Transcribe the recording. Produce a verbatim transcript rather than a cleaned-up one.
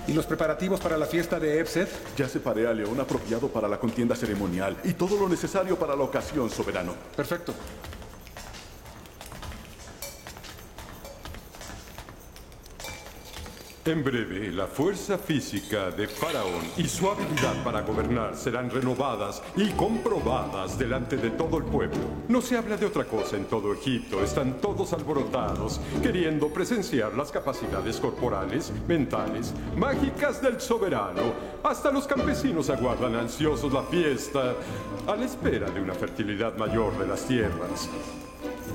¿Y los preparativos para la fiesta de Epset? Ya separé a León apropiado para la contienda ceremonial y todo lo necesario para la ocasión, soberano. Perfecto. En breve, la fuerza física de Faraón y su habilidad para gobernar serán renovadas y comprobadas delante de todo el pueblo. No se habla de otra cosa en todo Egipto. Están todos alborotados, queriendo presenciar las capacidades corporales, mentales, mágicas del soberano. Hasta los campesinos aguardan ansiosos la fiesta, a la espera de una fertilidad mayor de las tierras.